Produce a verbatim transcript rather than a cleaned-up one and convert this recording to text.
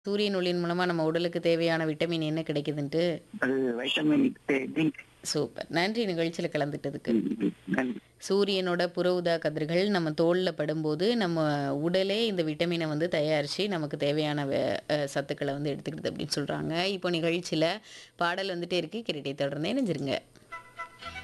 சூரியன் ஒளியின் மூலமா நம்ம உடலுக்கு தேவையான விட்டமின் என்ன கிடைக்குதுன்ட்டு? அது வைட்டமின் டி டி. சூப்பர். நன்றி நிகழ்ச்சியில கலந்துட்டதுக்கு. ம், ம். நன்றி. சூரியனோட புற ஊதா கதிர்கள் நம்ம தோல்ல படும்போது, நம்ம உடலே இந்த விட்டமின வந்து தயாரிச்சு நமக்கு தேவையான வே அ சத்துக்கள வந்து எடுத்துக்கிடுது அப்படின்னு சொல்றாங்க. இப்போ நிகழ்ச்சியில பாடல் வந்துட்டே இருக்கு. கேட்டுட்டே தொடர்ந்து இணைஞ்சிருங்க.